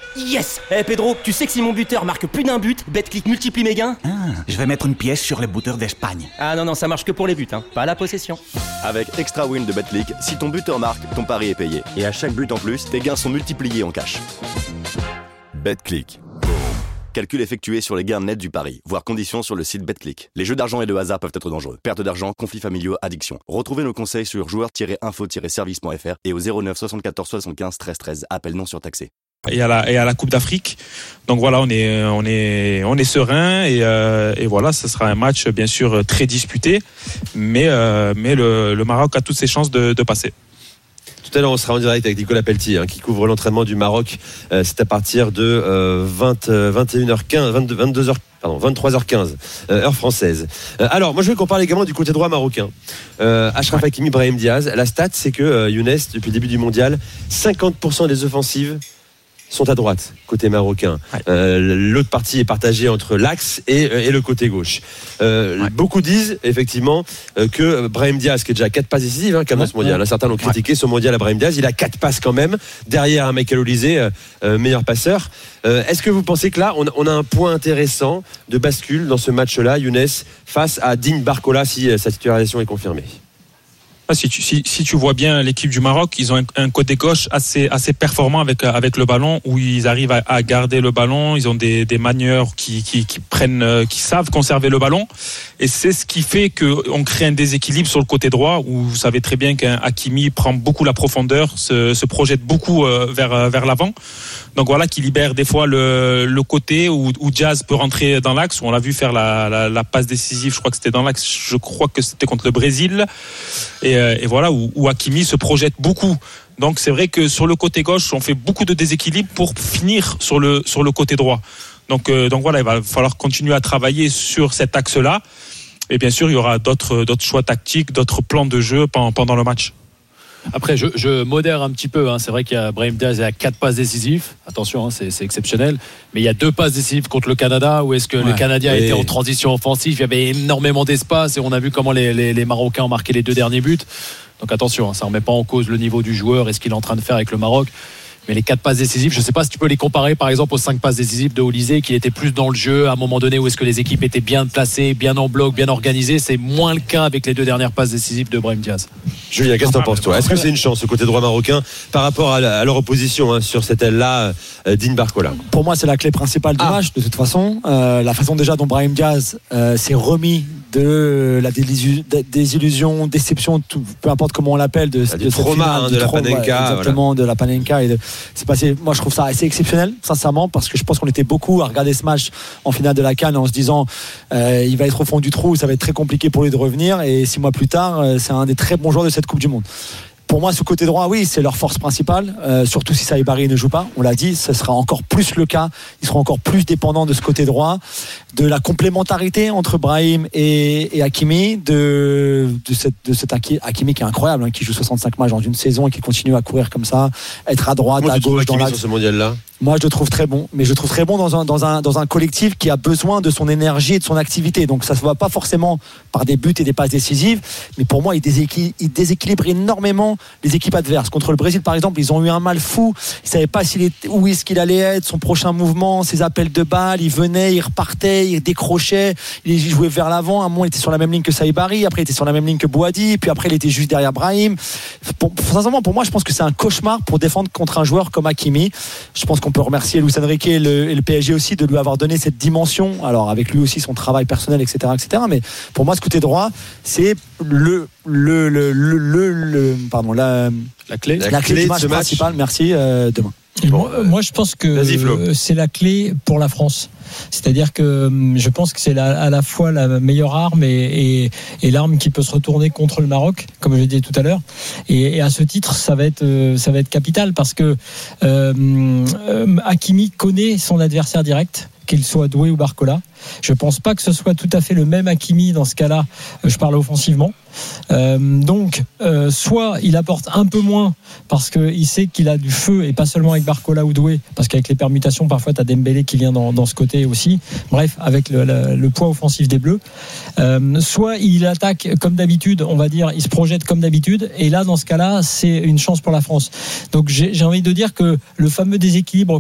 Yes. Pedro, tu sais que si mon buteur marque plus d'un but, Betclic multiplie mes gains. Je vais mettre une pièce sur les buteurs d'Espagne. Ah non, ça marche que pour les buts, pas la possession. Avec Extra Win de Betclic, si ton buteur marque, ton pari est payé. Et à chaque but en plus, tes gains sont multipliés en cash. Betclic. Calcul effectué sur les gains nets du pari. Voir conditions sur le site Betclic. Les jeux d'argent et de hasard peuvent être dangereux. Perte d'argent, conflits familiaux, addiction. Retrouvez nos conseils sur joueurs-info-service.fr et au 09 74 75 13 13. Appel non surtaxé. Et à la Coupe d'Afrique. Donc voilà, on est serein et voilà, ce sera un match bien sûr très disputé, mais le Maroc a toutes ses chances de passer. Tout à l'heure, on sera en direct avec Nicolas Pelletier qui couvre l'entraînement du Maroc. C'est à partir de 23h15, heure française. Alors, moi, je veux qu'on parle également du côté droit marocain. Achraf Hakimi, Brahim Diaz. La stat, c'est que Younes, depuis le début du mondial, 50% des offensives sont à droite, côté marocain. L'autre partie est partagée entre l'axe et le côté gauche. Beaucoup disent effectivement que Brahim Diaz, qui est déjà à 4 passes décisives quand même dans ce mondial, certains l'ont critiqué, ce mondial à Brahim Diaz, il a 4 passes quand même, derrière un Michael Olise, meilleur passeur. Est-ce que vous pensez que là, on a un point intéressant de bascule dans ce match-là, Younes, face à Digne Barcola, si sa titularisation est confirmée? Si tu vois bien l'équipe du Maroc, ils ont un côté gauche assez performant avec le ballon, où ils arrivent à garder le ballon. Ils ont des manieurs qui savent conserver le ballon, et c'est ce qui fait qu'on crée un déséquilibre sur le côté droit, où vous savez très bien qu'un Hakimi prend beaucoup la profondeur, se projette beaucoup vers l'avant. Donc voilà, qui libère des fois le côté où Diaz peut rentrer dans l'axe, où on l'a vu faire la passe décisive. Je crois que c'était dans l'axe. Je crois que c'était contre le Brésil. Et voilà, où Hakimi se projette beaucoup. Donc c'est vrai que sur le côté gauche, on fait beaucoup de déséquilibre pour finir sur le côté droit. Donc voilà, il va falloir continuer à travailler sur cet axe-là. Et bien sûr, il y aura d'autres choix tactiques, d'autres plans de jeu pendant le match. Après, je modère un petit peu. C'est vrai qu'il y a Brahim Diaz à 4 passes décisives. Attention, c'est exceptionnel. Mais il y a 2 passes décisives contre le Canada, où est-ce que le Canadien était en transition offensive. Il y avait énormément d'espace et on a vu comment les Marocains ont marqué les 2 derniers buts. Donc attention, ça ne remet pas en cause le niveau du joueur et ce qu'il est en train de faire avec le Maroc. Mais les 4 passes décisives, je ne sais pas si tu peux les comparer par exemple aux 5 passes décisives de Olise, qui était plus dans le jeu à un moment donné, où est-ce que les équipes étaient bien placées, bien en bloc, bien organisées. C'est moins le cas avec les 2 dernières passes décisives de Brahim Diaz. Julien, qu'est-ce que t'en penses toi? Est-ce que c'est une chance, ce côté droit marocain, par rapport à leur opposition sur cette aile-là, Digne Barcola? Pour moi, c'est la clé principale du match, de toute façon. La façon déjà dont Brahim Diaz s'est remis de la désillusion, déception, peu importe comment on l'appelle, de trauma de la Panenka, exactement, de la Panenka, et c'est passé. Moi, je trouve ça assez exceptionnel, sincèrement, parce que je pense qu'on était beaucoup à regarder ce match en finale de la CAN en se disant il va être au fond du trou, ça va être très compliqué pour lui de revenir, et 6 mois plus tard, c'est un des très bons joueurs de cette Coupe du Monde. Pour moi, ce côté droit, oui, c'est leur force principale, surtout si Saïd Barry ne joue pas. On l'a dit, ce sera encore plus le cas. Ils seront encore plus dépendants de ce côté droit, de la complémentarité entre Brahim et Hakimi, de cet Hakimi qui est incroyable, qui joue 65 matchs dans une saison et qui continue à courir comme ça, être à droite, à gauche dans l'axe. Sur ce mondial-là, moi, je le trouve très bon, mais je le trouve très bon dans un collectif qui a besoin de son énergie et de son activité. Donc ça se voit pas forcément par des buts et des passes décisives, mais pour moi, il déséquilibre énormément les équipes adverses. Contre le Brésil, par exemple, ils ont eu un mal fou. Ils savaient pas où est-ce qu'il allait être, son prochain mouvement, ses appels de balles. Il venait, il repartait, il décrochait, il jouait vers l'avant. À un moment, il était sur la même ligne que Saïd Barry, après il était sur la même ligne que Bouhaddi, puis après il était juste derrière Brahim. Sincèrement, pour moi, je pense que c'est un cauchemar pour défendre contre un joueur comme Hakimi. Je pense qu'on peut remercier Luis Enrique et le PSG aussi de lui avoir donné cette dimension. Alors avec lui aussi son travail personnel, etc. Mais pour moi, ce côté droit, c'est la clé du match principal. Merci. Demain. Moi, je pense que c'est la clé pour la France. C'est-à-dire que je pense que c'est à la fois la meilleure arme et l'arme qui peut se retourner contre le Maroc, comme je l'ai dit tout à l'heure. Et à ce titre, ça va être capital, parce que Hakimi connaît son adversaire direct, qu'il soit Doué ou Barcola. Je ne pense pas que ce soit tout à fait le même Hakimi dans ce cas-là. Je parle offensivement. Donc, soit il apporte un peu moins parce qu'il sait qu'il a du feu, et pas seulement avec Barcola ou Doué, parce qu'avec les permutations, parfois tu as Dembélé qui vient dans ce côté aussi. Bref, avec le poids offensif des Bleus. Soit il attaque comme d'habitude, on va dire, il se projette comme d'habitude, et là, dans ce cas-là, c'est une chance pour la France. Donc, j'ai envie de dire que le fameux déséquilibre